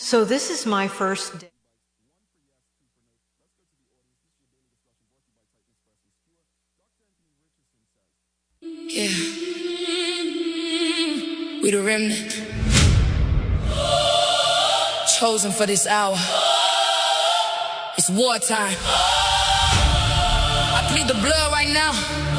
So this is my first day. Yeah, we the remnant, chosen for this hour. It's wartime. I plead the blood right now.